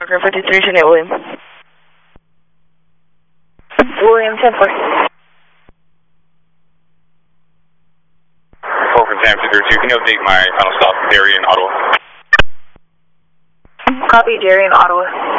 Parker 53, Jeanette William. William 10-4. 4 from San Francisco 2, can you update my final stop, Jerry in Ottawa? Copy, Jerry in Ottawa.